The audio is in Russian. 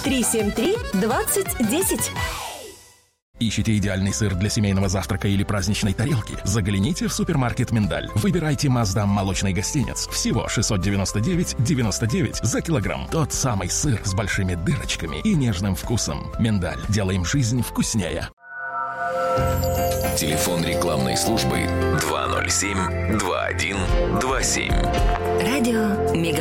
373-2010. Ищите идеальный сыр для семейного завтрака или праздничной тарелки? Загляните в супермаркет «Миндаль». Выбирайте Маздам молочный гостинец. Всего 699,99 за килограмм. Тот самый сыр с большими дырочками и нежным вкусом. «Миндаль». Делаем жизнь вкуснее. Телефон рекламной службы 207-2127. Радио Мега.